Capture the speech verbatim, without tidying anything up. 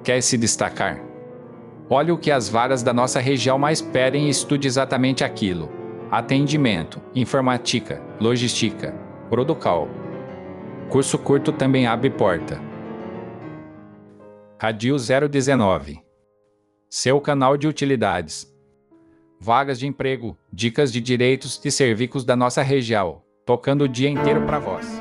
Quer se destacar? Olhe o que as vagas da nossa região mais pedem e estude exatamente aquilo. Atendimento, informática, logística, Producal. Curso curto também abre porta. Radio zero dezenove. Seu canal de utilidades. Vagas de emprego, dicas de direitos e serviços da nossa região, tocando o dia inteiro para vós.